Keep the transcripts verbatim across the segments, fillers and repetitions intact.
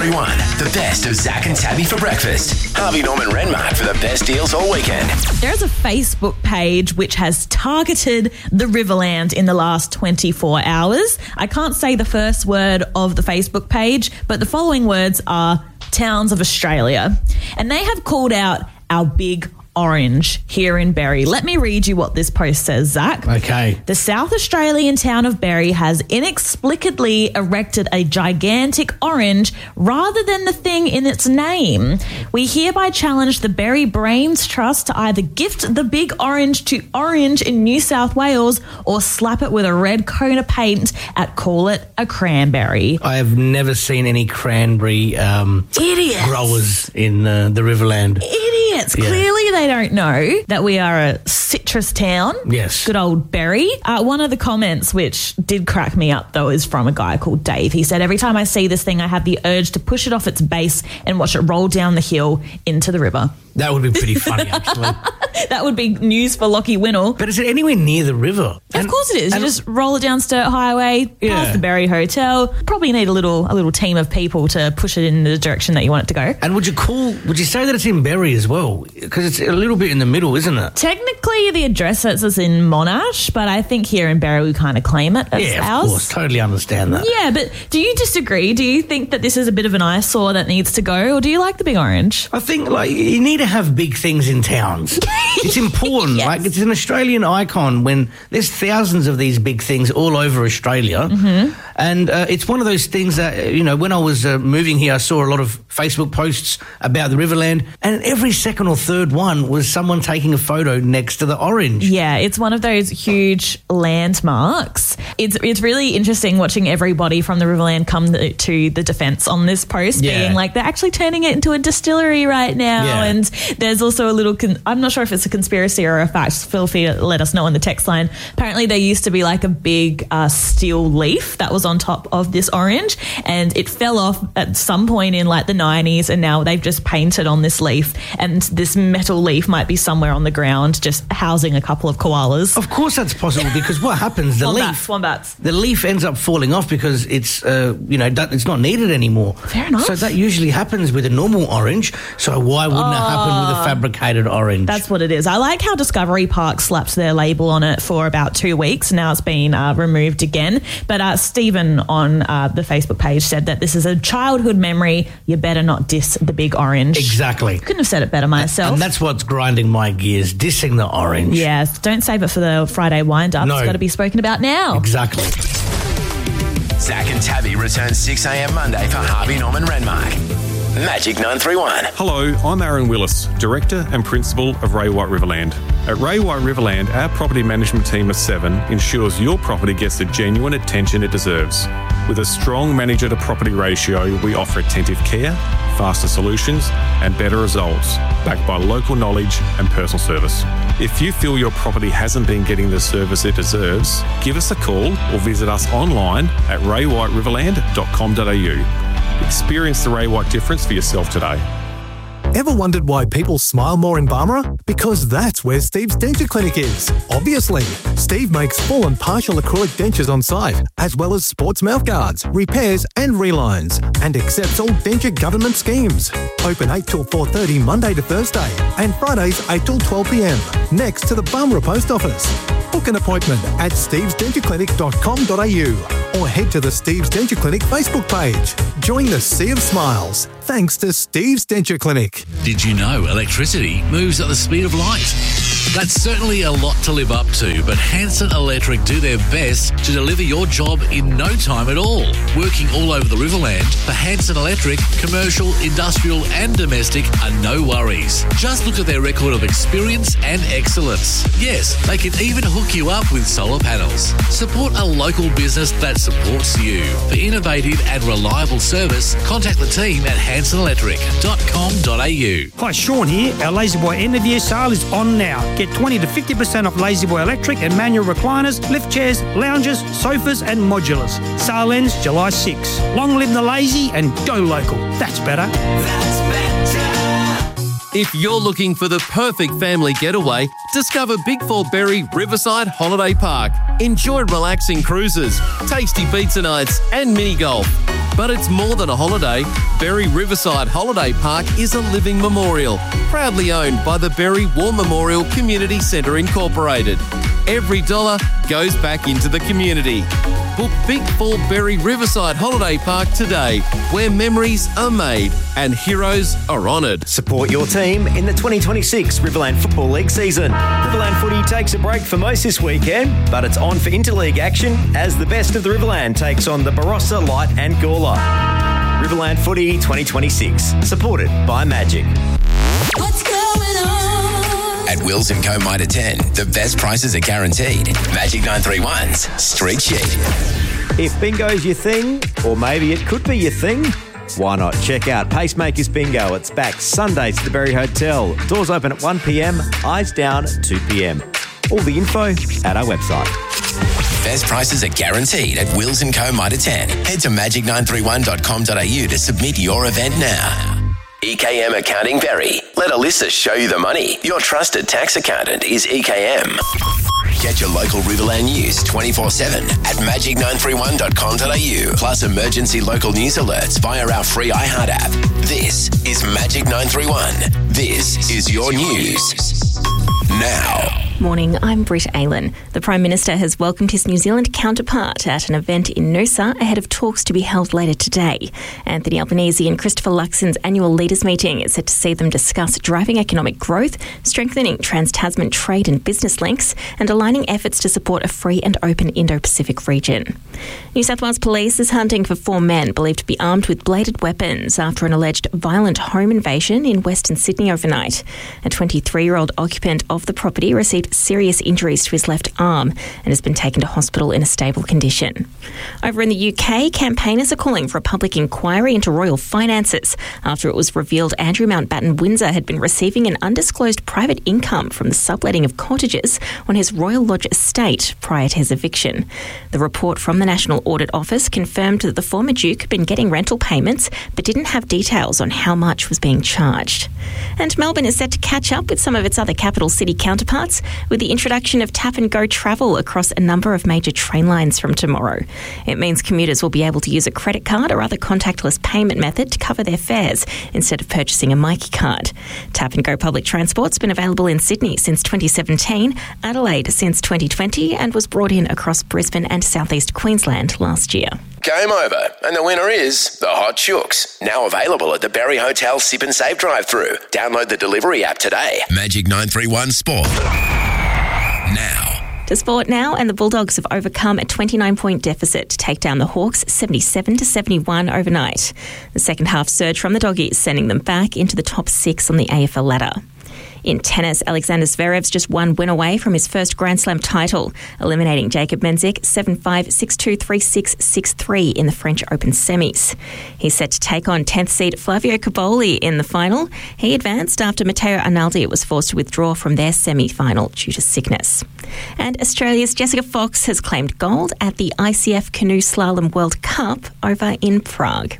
one, the best of Zach and Tabby for breakfast. Harvey Norman Renmark for the best deals all weekend. There's a Facebook page which has targeted the Riverland in the last twenty-four hours. I can't say the first word of the Facebook page, but the following words are towns of Australia. And they have called out our big orange here in Berry. Let me read you what this post says, Zach. Okay. The South Australian town of Berry has inexplicably erected a gigantic orange rather than the thing in its name. We hereby challenge the Berry Brains Trust to either gift the big orange to Orange in New South Wales or slap it with a red cone of paint at Call It a Cranberry. I have never seen any cranberry um, Idiots. growers in uh, the Riverland. Idiots. Yeah. Clearly they don't know that we are a citrus town. Yes. Good old Berry. Uh, one of the comments which did crack me up, though, is from a guy called Dave. He said, every time I see this thing, I have the urge to push it off its base and watch it roll down the hill into the river. That would be pretty funny, actually. That would be news for Lockie Winnell. But is it anywhere near the river? Of course it is. You just roll it down Sturt Highway, Yeah. past the Berry Hotel. Probably need a little a little team of people to push it in the direction that you want it to go. And would you call, would you say that it's in Berry as well? Because it's a little bit in the middle, isn't it? Technically, the address says it's in Monash, but I think here in Berry we kind of claim it as Yeah, of ours. course. Totally understand that. Yeah, but do you disagree? Do you think that this is a bit of an eyesore that needs to go, or do you like the big orange? I think, like, you need to have big things in towns. It's important. Yes. Like, it's an Australian icon when there's thousands of these big things all over Australia. Mm-hmm. And uh, it's one of those things that, you know, when I was uh, moving here, I saw a lot of Facebook posts about the Riverland, and every second or third one was someone taking a photo next to the orange. Yeah, it's one of those huge landmarks. It's it's really interesting watching everybody from the Riverland come the, to the defence on this post, Yeah. being like, they're actually turning it into a distillery right now. Yeah. And there's also a little, con- I'm not sure if it's a conspiracy or a fact. Feel free to let us know on the text line. Apparently there used to be like a big uh, steel leaf that was on top of this orange, and it fell off at some point in like the nineties, and now they've just painted on this leaf, and this metal leaf might be somewhere on the ground just housing a couple of koalas. Of course that's possible, because what happens, the Wombats, leaf... wombats. The leaf ends up falling off because it's, uh, you know, that- it's not needed anymore. Fair enough. So that usually happens with a normal orange. So why wouldn't it happen with a fabricated orange? That's what it is. I like how Discovery Park slapped their label on it for about two weeks. Now it's been uh, removed again. But uh, Stephen on uh, the Facebook page said that this is a childhood memory. You better not diss the big orange. Exactly. Couldn't have said it better myself. And that's what's grinding my gears, dissing the orange. Yes, don't save it for the Friday wind-up. No. It's got to be spoken about now. Exactly. Zach and Tabby return six a.m. Monday for Harvey Norman Renmark. Magic nine three one. Hello, I'm Aaron Willis, Director and Principal of Ray White Riverland. At Ray White Riverland, our property management team of seven ensures your property gets the genuine attention it deserves. With a strong manager to property ratio, we offer attentive care, faster solutions and better results, backed by local knowledge and personal service. If you feel your property hasn't been getting the service it deserves, give us a call or visit us online at ray white riverland dot com dot a u. Experience the Ray White difference for yourself today. Ever wondered why people smile more in Barmera? Because that's where Steve's Denture Clinic is. Obviously, Steve makes full and partial acrylic dentures on site, as well as sports mouth guards, repairs and relines, and accepts all denture government schemes. Open eight till four thirty Monday to Thursday, and Fridays eight till twelve p m, next to the Barmera Post Office. Book an appointment at steves denture clinic dot com dot a u or head to the Steve's Denture Clinic Facebook page. Join the sea of smiles, thanks to Steve's Denture Clinic. Did you know electricity moves at the speed of light? That's certainly a lot to live up to, but Hanson Electric do their best to deliver your job in no time at all. Working all over the Riverland, for Hanson Electric, commercial, industrial and domestic are no worries. Just look at their record of experience and excellence. Yes, they can even hook you up with solar panels. Support a local business that supports you. For innovative and reliable service, contact the team at hanson electric dot com dot a u. Hi, Sean here. Our La-Z-Boy end of year sale is on now. Get twenty to fifty percent off La-Z-Boy electric and manual recliners, lift chairs, lounges, sofas and modulars. Sale ends July sixth. Long live the lazy and go local. That's better. That's better. If you're looking for the perfect family getaway, discover Big Four Berry Riverside Holiday Park. Enjoy relaxing cruises, tasty pizza nights and mini golf. But it's more than a holiday. Berry Riverside Holiday Park is a living memorial, proudly owned by the Berry War Memorial Community Centre Incorporated. Every dollar goes back into the community. Book Big Fall Berry Riverside Holiday Park today, where memories are made and heroes are honoured. Support your team in the twenty twenty-six Riverland Football League season. Riverland Footy takes a break for most this weekend, but it's on for interleague action as the best of the Riverland takes on the Barossa, Light and Gawler. Riverland Footy twenty twenty-six, supported by Magic. What's going on? At Wills and Co. Mitre ten, the best prices are guaranteed. Magic nine three one's Street Sheet. If bingo's your thing, or maybe it could be your thing, why not check out Pacemakers Bingo? It's back Sundays at the Berry Hotel. Doors open at one p.m, eyes down two p.m. All the info at our website. Best prices are guaranteed at Wills and Co. Mitre ten. Head to magic nine three one dot com dot a u to submit your event now. E K M Accounting Berry. Let Alyssa show you the money. Your trusted tax accountant is E K M. Get your local Riverland news twenty-four seven at magic nine three one dot com dot a u. Plus emergency local news alerts via our free iHeart app. This is Magic nine three one. This is your news. Now. Morning, I'm Britt Aylan. The Prime Minister has welcomed his New Zealand counterpart at an event in Noosa ahead of talks to be held later today. Anthony Albanese and Christopher Luxon's annual leaders meeting is set to see them discuss driving economic growth, strengthening trans-Tasman trade and business links, and aligning efforts to support a free and open Indo-Pacific region. New South Wales Police is hunting for four men believed to be armed with bladed weapons after an alleged violent home invasion in Western Sydney overnight. A twenty-three-year-old occupant of the property received serious injuries to his left arm and has been taken to hospital in a stable condition. Over in the U K, campaigners are calling for a public inquiry into royal finances after it was revealed Andrew Mountbatten Windsor had been receiving an undisclosed private income from the subletting of cottages on his Royal Lodge estate prior to his eviction. The report from the National Audit Office confirmed that the former Duke had been getting rental payments but didn't have details on how much was being charged. And Melbourne is set to catch up with some of its other capital city counterparts with the introduction of tap and go travel across a number of major train lines from tomorrow. It means commuters will be able to use a credit card or other contactless payment method to cover their fares instead of purchasing a Myki card. Tap and go public transport's been available in Sydney since twenty seventeen, Adelaide since twenty twenty, and was brought in across Brisbane and southeast Queensland last year. Game over, and the winner is the Hot Chooks. Now available at the Berry Hotel Sip and Save drive-thru. Download the delivery app today. Magic nine three one Sport. Now. To sport now, and the Bulldogs have overcome a twenty-nine point deficit to take down the Hawks seventy-seven to seventy-one overnight. The second half surge from the Doggies, sending them back into the top six on the A F L ladder. In tennis, Alexander Zverev's just one win away from his first Grand Slam title, eliminating Jacob Menzik seven five, six two, three six, six three in the French Open semis. He's set to take on tenth seed Flavio Cobolli in the final. He advanced after Matteo Arnaldi was forced to withdraw from their semi-final due to sickness. And Australia's Jessica Fox has claimed gold at the I C F Canoe Slalom World Cup over in Prague.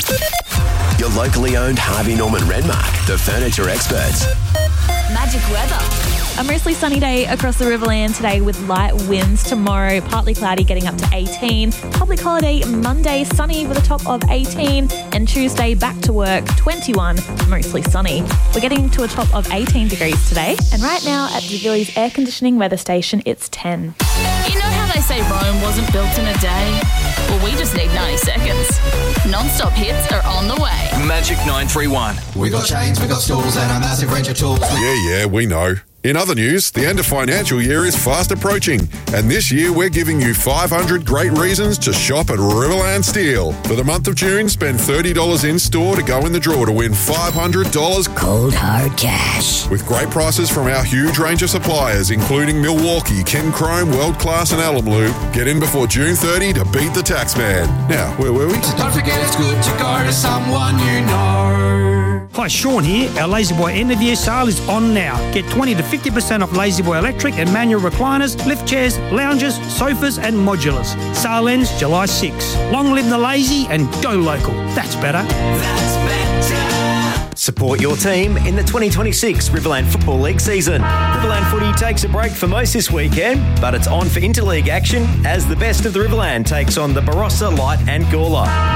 Your locally owned Harvey Norman Renmark, the furniture experts. Magic weather. A mostly sunny day across the Riverland today with light winds. Tomorrow, partly cloudy, getting up to eighteen. Public holiday Monday, sunny with a top of eighteen. And Tuesday, back to work, twenty-one, mostly sunny. We're getting to a top of eighteen degrees today. And right now at Duvilli's air conditioning weather station, it's ten. You know how they say Rome wasn't built in a day? Well, we just need ninety seconds. Non-stop hits are on the way. Magic nine three one. We got chains, we got stools, and a massive range of tools. Yeah, yeah, we know. In other news, the end of financial year is fast approaching, and this year we're giving you five hundred great reasons to shop at Riverland Steel. For the month of June, spend thirty dollars in store to go in the draw to win five hundred dollars cold hard cash. With great prices from our huge range of suppliers, including Milwaukee, Ken Chrome, World Class and Alum Loop. Get in before June thirtieth to beat the tax man. Now, where were we? Don't forget it's good to go to someone you know. Hi, Sean here. Our La-Z-Boy end of year sale is on now. Get twenty to fifty percent off La-Z-Boy electric and manual recliners, lift chairs, lounges, sofas and modulars. Sale ends July sixth. Long live the lazy and go local. That's better. That's better. Support your team in the twenty twenty-six Riverland Football League season. Riverland Footy takes a break for most this weekend, but it's on for interleague action as the best of the Riverland takes on the Barossa, Light and Gawler.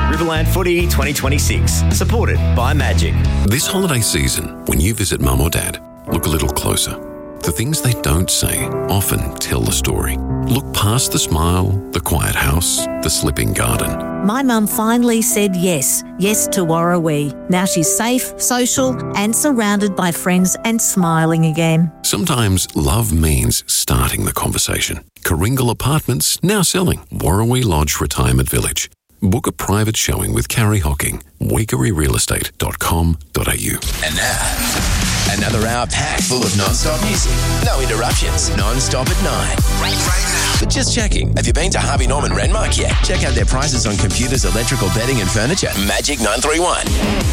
Riverland Footy twenty twenty-six, supported by Magic. This holiday season, when you visit mum or dad, look a little closer. The things they don't say often tell the story. Look past the smile, the quiet house, the slipping garden. My mum finally said yes, yes to Warrawee. Now she's safe, social and surrounded by friends and smiling again. Sometimes love means starting the conversation. Karingal Apartments now selling Warrawee Lodge Retirement Village. Book a private showing with Carrie Hocking, weekery real estate dot com dot a u. And now, another hour packed full of non-stop music. No interruptions, non-stop at nine. Right, right now. But just checking, have you been to Harvey Norman Renmark yet? Check out their prices on computers, electrical, bedding and furniture. Magic nine three one.